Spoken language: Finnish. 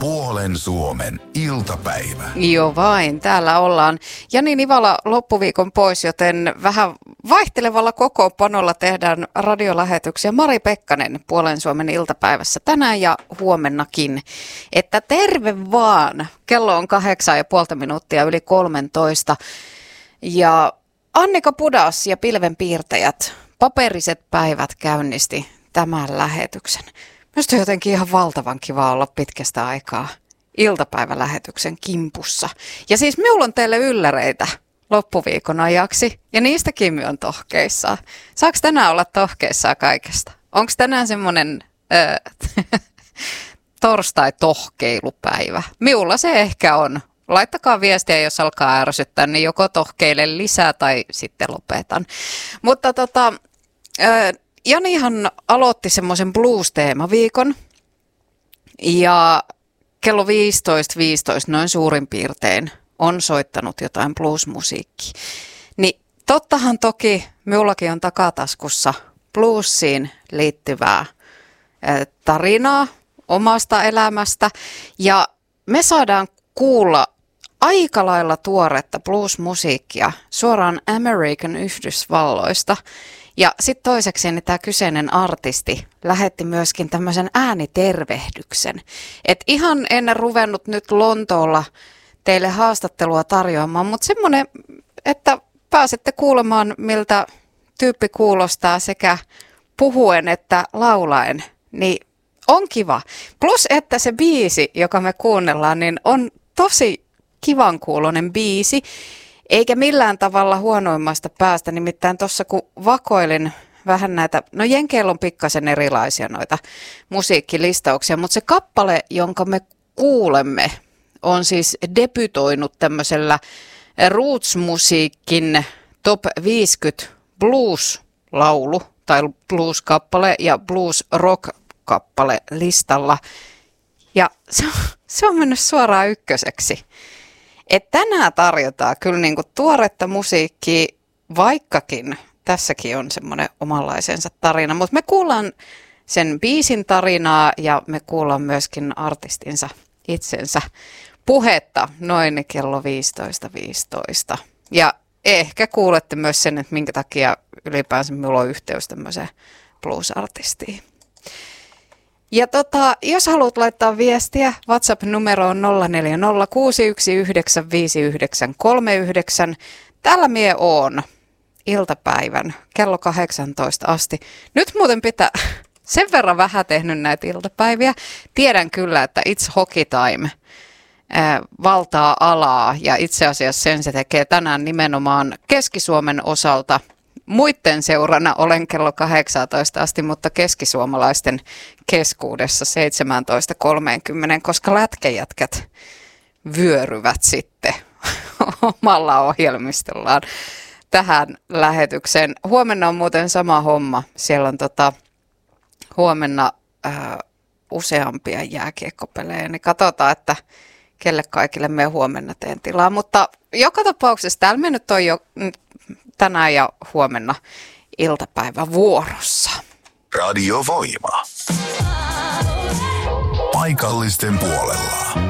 Puolen Suomen iltapäivä. Joo vain, täällä ollaan. Jani Nivala loppuviikon pois, joten vähän vaihtelevalla kokoonpanolla tehdään radiolähetyksiä. Mari Pekkanen Puolen Suomen iltapäivässä tänään ja huomennakin. Että terve vaan. Kello on 8,5 yli 13. Ja Annika Pudas ja Pilvenpiirtäjät, paperiset päivät käynnisti tämän lähetyksen. Minusta on jotenkin ihan valtavan kiva olla pitkästä aikaa iltapäivälähetyksen kimpussa. Ja siis minulla on teille ylläreitä loppuviikon ajaksi ja niistä Kimi on tohkeissaan. Saako tänään olla tohkeissaan kaikesta? Onko tänään semmoinen torstai-tohkeilupäivä? Minulla se ehkä on. Laittakaa viestiä, jos alkaa ärsyttää, niin joko tohkeile lisää tai sitten lopetan. Mutta Janihan aloitti semmoisen blues-teemaviikon ja kello 15.15 noin suurin piirtein on soittanut jotain blues-musiikkia. Niin tottahan toki minullakin on takataskussa bluesiin liittyvää tarinaa omasta elämästä ja me saadaan kuulla aika lailla tuoretta blues-musiikkia suoraan American Yhdysvalloista. Ja sitten toiseksi niin tämä kyseinen artisti lähetti myöskin tämmöisen äänitervehdyksen. Että ihan en ruvennut nyt Lontoolla teille haastattelua tarjoamaan, mutta semmoinen, että pääsette kuulemaan, miltä tyyppi kuulostaa sekä puhuen että laulaen, niin on kiva. Plus, että se biisi, joka me kuunnellaan, niin on tosi kivan kuuloinen biisi. Eikä millään tavalla huonoimmasta päästä, nimittäin tuossa kun vakoilin vähän näitä, no jenkeillä on pikkasen erilaisia noita musiikkilistauksia, mutta se kappale, jonka me kuulemme, on siis debytoinut tämmöisellä roots-musiikin top 50 blues-laulu tai blues-kappale ja blues-rock-kappale listalla. Ja se on mennyt suoraan ykköseksi. Et tänään tarjotaan kyllä niinku tuoretta musiikkia, vaikkakin tässäkin on semmoinen omanlaisensa tarina. Mutta me kuullaan sen biisin tarinaa ja me kuullaan myöskin artistinsa itsensä puhetta noin kello 15.15. Ja ehkä kuulette myös sen, että minkä takia ylipäänsä minulla on yhteys tämmöiseen blues-artistiin. Ja jos haluat laittaa viestiä, WhatsApp-numero on 0406195939. Täällä mie oon iltapäivän kello 18 asti. Nyt muuten pitää sen verran vähän tehnyt näitä iltapäiviä. Tiedän kyllä, että It's Hockey Time valtaa alaa ja itse asiassa sen se tekee tänään nimenomaan Keski-Suomen osalta. Muitten seurana olen kello 18 asti, mutta keskisuomalaisten keskuudessa 17.30, koska lätkäjätkät vyöryvät sitten omalla ohjelmistollaan tähän lähetykseen. Huomenna on muuten sama homma. Siellä on huomenna useampia jääkiekkopelejä, niin katsotaan, että kelle kaikille me huomenna teen tilaa. Mutta joka tapauksessa täällä me nyt on jo tänään ja huomenna iltapäivä vuorossa. Radio Voima. Paikallisten puolella.